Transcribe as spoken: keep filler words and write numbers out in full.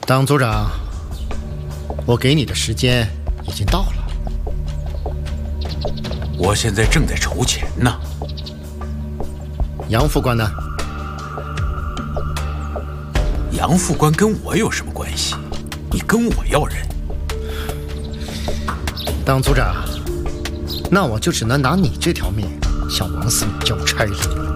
当组长，我给你的时间已经到了。 我现在正在筹钱呢。 杨副官呢？ 杨副官跟我有什么关系？你跟我要人？ 当组长，那我就只能拿你这条命向王司命交差了。